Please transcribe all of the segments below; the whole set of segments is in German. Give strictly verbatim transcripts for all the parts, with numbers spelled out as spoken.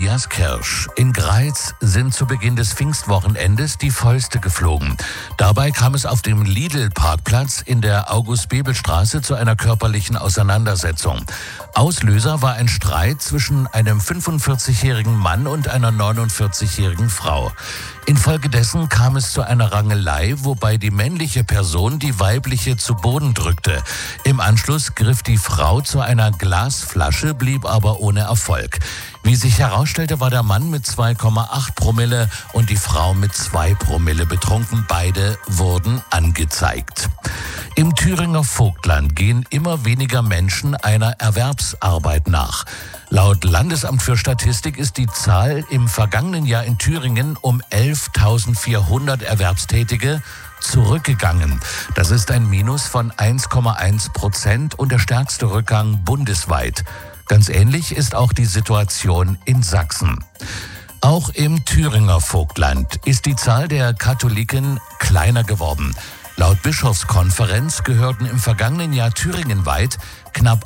Matthias Kirsch. In Greiz sind zu Beginn des Pfingstwochenendes die Fäuste geflogen. Dabei kam es auf dem Lidl-Parkplatz in der August-Bebel-Straße zu einer körperlichen Auseinandersetzung. Auslöser war ein Streit zwischen einem fünfundvierzigjährigen Mann und einer neunundvierzigjährigen Frau. Infolgedessen kam es zu einer Rangelei, wobei die männliche Person die weibliche zu Boden drückte. Im Anschluss griff die Frau zu einer Glasflasche, blieb aber ohne Erfolg. Wie sich herausstellte, war der Mann mit zwei Komma acht Promille und die Frau mit zwei Promille betrunken. Beide wurden angezeigt. Im Thüringer Vogtland gehen immer weniger Menschen einer Erwerbsarbeit nach. Laut Landesamt für Statistik ist die Zahl im vergangenen Jahr in Thüringen um elftausendvierhundert Erwerbstätige zurückgegangen. Das ist ein Minus von eins Komma eins Prozent und der stärkste Rückgang bundesweit. Ganz ähnlich ist auch die Situation in Sachsen. Auch im Thüringer Vogtland ist die Zahl der Katholiken kleiner geworden. Laut Bischofskonferenz gehörten im vergangenen Jahr thüringenweit knapp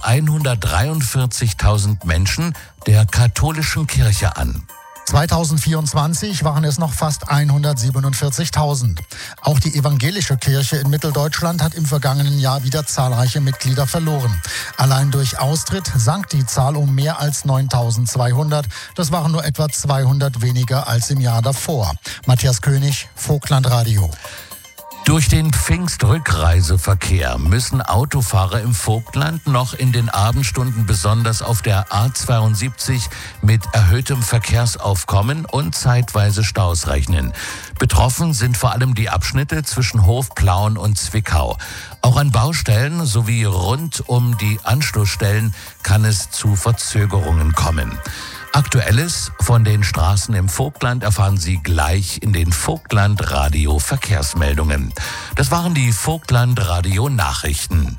hundertdreiundvierzigtausend Menschen der katholischen Kirche an. zweitausendvierundzwanzig waren es noch fast hundertsiebenundvierzigtausend. Auch die evangelische Kirche in Mitteldeutschland hat im vergangenen Jahr wieder zahlreiche Mitglieder verloren. Allein durch Austritt sank die Zahl um mehr als neuntausendzweihundert. Das waren nur etwa zweihundert weniger als im Jahr davor. Matthias König, Vogtlandradio. Durch den Pfingstrückreiseverkehr müssen Autofahrer im Vogtland noch in den Abendstunden besonders auf der A zweiundsiebzig mit erhöhtem Verkehrsaufkommen und zeitweise Staus rechnen. Betroffen sind vor allem die Abschnitte zwischen Hofplauen und Zwickau. Auch an Baustellen sowie rund um die Anschlussstellen kann es zu Verzögerungen kommen. Aktuelles von den Straßen im Vogtland erfahren Sie gleich in den Vogtland-Radio Verkehrsmeldungen. Das waren die Vogtland-Radio Nachrichten.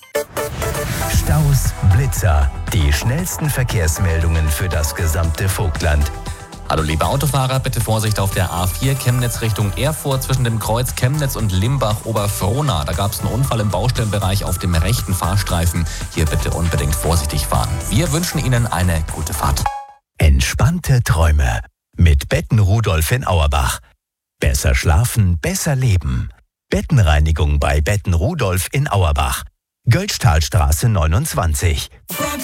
Staus, Blitzer, die schnellsten Verkehrsmeldungen für das gesamte Vogtland. Hallo liebe Autofahrer, bitte Vorsicht auf der A vier Chemnitz Richtung Erfurt zwischen dem Kreuz Chemnitz und Limbach-Oberfrohna. Da gab es einen Unfall im Baustellenbereich auf dem rechten Fahrstreifen. Hier bitte unbedingt vorsichtig fahren. Wir wünschen Ihnen eine gute Fahrt. Entspannte Träume mit Betten Rudolf in Auerbach. Besser schlafen, besser leben. Bettenreinigung bei Betten Rudolf in Auerbach. Götztalstraße neunundzwanzig.